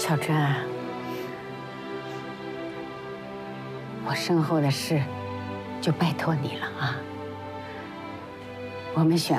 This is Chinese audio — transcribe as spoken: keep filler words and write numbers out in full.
小珍，我身后的事就拜托你了啊。我们选